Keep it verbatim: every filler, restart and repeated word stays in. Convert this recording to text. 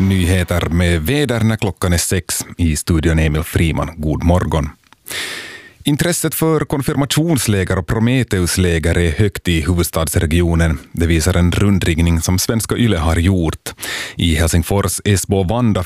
nyheter med väder när klockan är sex. I studion Emil Friman. God morgon. Intresset för konfirmationsläger och Prometheusläger är högt i huvudstadsregionen. Det visar en rundringning som Svenska Yle har gjort. I Helsingfors, Esbo och Vanda